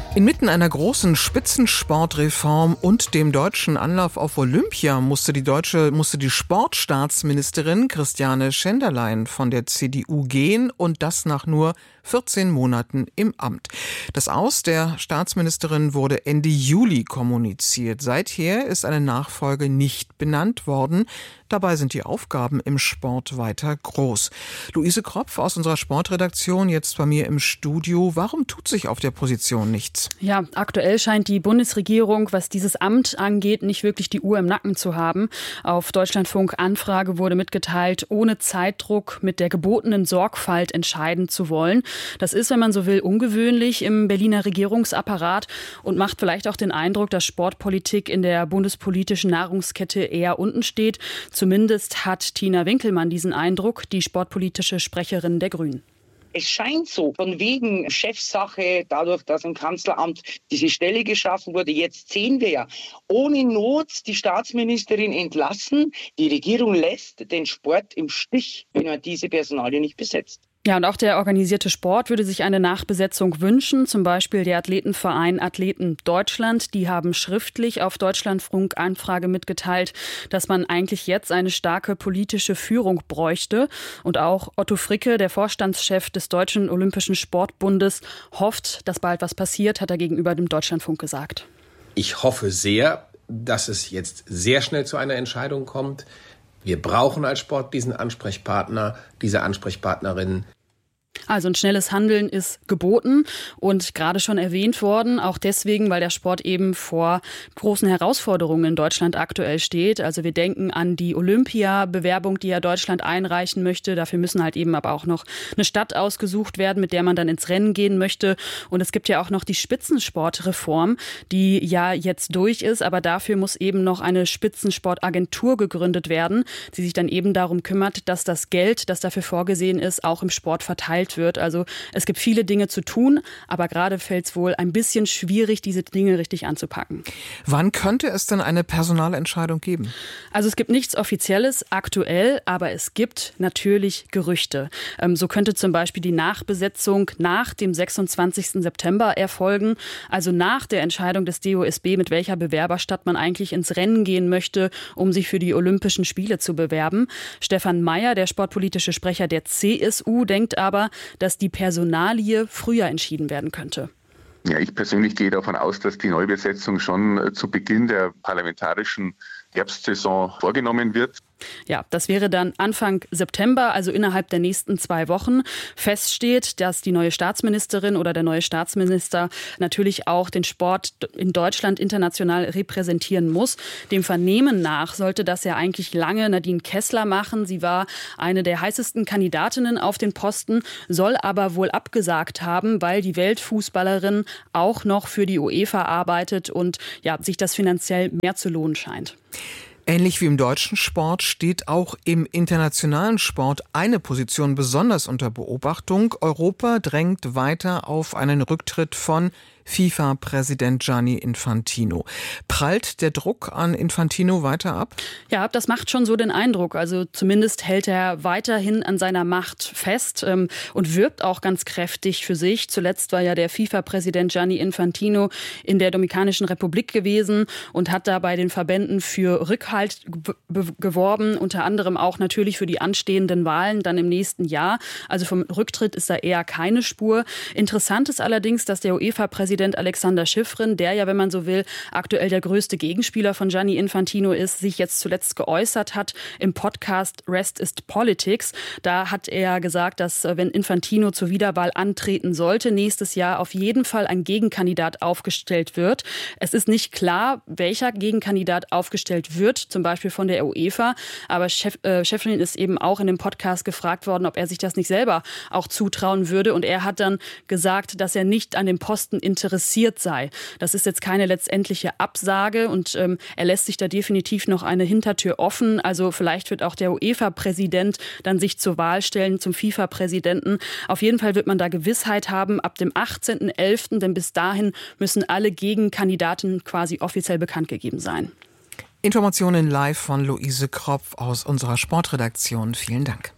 Inmitten einer großen Spitzensportreform und dem deutschen Anlauf auf Olympia musste die Sportstaatsministerin Christiane Schenderlein von der CDU gehen, und das nach nur 14 Monaten im Amt. Das Aus der Staatsministerin wurde Ende Juli kommuniziert. Seither ist eine Nachfolge nicht benannt worden. Dabei sind die Aufgaben im Sport weiter groß. Luise Kropf aus unserer Sportredaktion jetzt bei mir im Studio. Warum tut sich auf der Position nichts? Ja, aktuell scheint die Bundesregierung, was dieses Amt angeht, nicht wirklich die Uhr im Nacken zu haben. Auf Deutschlandfunk Anfrage wurde mitgeteilt, ohne Zeitdruck mit der gebotenen Sorgfalt entscheiden zu wollen. Das ist, wenn man so will, ungewöhnlich im Berliner Regierungsapparat und macht vielleicht auch den Eindruck, dass Sportpolitik in der bundespolitischen Nahrungskette eher unten steht. Zumindest hat Tina Winkelmann diesen Eindruck, die sportpolitische Sprecherin der Grünen. Es scheint so, von wegen Chefsache, dadurch, dass im Kanzleramt diese Stelle geschaffen wurde. Jetzt sehen wir ja, ohne Not die Staatsministerin entlassen. Die Regierung lässt den Sport im Stich, wenn man diese Personalie nicht besetzt. Ja, und auch der organisierte Sport würde sich eine Nachbesetzung wünschen. Zum Beispiel der Athletenverein Athleten Deutschland. Die haben schriftlich auf Deutschlandfunk Anfrage mitgeteilt, dass man eigentlich jetzt eine starke politische Führung bräuchte. Und auch Otto Fricke, der Vorstandschef des Deutschen Olympischen Sportbundes, hofft, dass bald was passiert, hat er gegenüber dem Deutschlandfunk gesagt. Ich hoffe sehr, dass es jetzt sehr schnell zu einer Entscheidung kommt. Wir brauchen als Sport diesen Ansprechpartner, diese Ansprechpartnerin. Also ein schnelles Handeln ist geboten und gerade schon erwähnt worden, auch deswegen, weil der Sport eben vor großen Herausforderungen in Deutschland aktuell steht. Also wir denken an die Olympia-Bewerbung, die ja Deutschland einreichen möchte. Dafür müssen halt eben aber auch noch eine Stadt ausgesucht werden, mit der man dann ins Rennen gehen möchte. Und es gibt ja auch noch die Spitzensportreform, die ja jetzt durch ist, aber dafür muss eben noch eine Spitzensportagentur gegründet werden, die sich dann eben darum kümmert, dass das Geld, das dafür vorgesehen ist, auch im Sport verteilt wird. Also es gibt viele Dinge zu tun, aber gerade fällt es wohl ein bisschen schwierig, diese Dinge richtig anzupacken. Wann könnte es denn eine Personalentscheidung geben? Also es gibt nichts Offizielles aktuell, aber es gibt natürlich Gerüchte. So könnte zum Beispiel die Nachbesetzung nach dem 26. September erfolgen, also nach der Entscheidung des DOSB, mit welcher Bewerberstadt man eigentlich ins Rennen gehen möchte, um sich für die Olympischen Spiele zu bewerben. Stefan Mayer, der sportpolitische Sprecher der CSU, denkt aber, dass die Personalie früher entschieden werden könnte. Ja, ich persönlich gehe davon aus, dass die Neubesetzung schon zu Beginn der parlamentarischen Herbstsaison vorgenommen wird. Ja, das wäre dann Anfang September, also innerhalb der nächsten 2 Wochen. Fest steht, dass die neue Staatsministerin oder der neue Staatsminister natürlich auch den Sport in Deutschland international repräsentieren muss. Dem Vernehmen nach sollte das ja eigentlich lange Nadine Kessler machen. Sie war eine der heißesten Kandidatinnen auf den Posten, soll aber wohl abgesagt haben, weil die Weltfußballerin auch noch für die UEFA arbeitet und ja, sich das finanziell mehr zu lohnen scheint. Ähnlich wie im deutschen Sport steht auch im internationalen Sport eine Position besonders unter Beobachtung. Europa drängt weiter auf einen Rücktritt von FIFA-Präsident Gianni Infantino. Prallt der Druck an Infantino weiter ab? Ja, das macht schon so den Eindruck. Also zumindest hält er weiterhin an seiner Macht fest und wirbt auch ganz kräftig für sich. Zuletzt war ja der FIFA-Präsident Gianni Infantino in der Dominikanischen Republik gewesen und hat da bei den Verbänden für Rückhalt geworben, unter anderem auch natürlich für die anstehenden Wahlen dann im nächsten Jahr. Also vom Rücktritt ist da eher keine Spur. Interessant ist allerdings, dass der UEFA-Präsident Alexander Schifrin, der ja, wenn man so will, aktuell der größte Gegenspieler von Gianni Infantino ist, sich jetzt zuletzt geäußert hat im Podcast Rest is Politics. Da hat er gesagt, dass wenn Infantino zur Wiederwahl antreten sollte, nächstes Jahr auf jeden Fall ein Gegenkandidat aufgestellt wird. Es ist nicht klar, welcher Gegenkandidat aufgestellt wird, zum Beispiel von der UEFA. Aber Schifrin ist eben auch in dem Podcast gefragt worden, ob er sich das nicht selber auch zutrauen würde. Und er hat dann gesagt, dass er nicht an dem Posten interessiert sei. Das ist jetzt keine letztendliche Absage und er lässt sich da definitiv noch eine Hintertür offen. Also vielleicht wird auch der UEFA-Präsident dann sich zur Wahl stellen zum FIFA-Präsidenten. Auf jeden Fall wird man da Gewissheit haben ab dem 18.11., denn bis dahin müssen alle Gegenkandidaten quasi offiziell bekannt gegeben sein. Informationen live von Luise Kropf aus unserer Sportredaktion. Vielen Dank.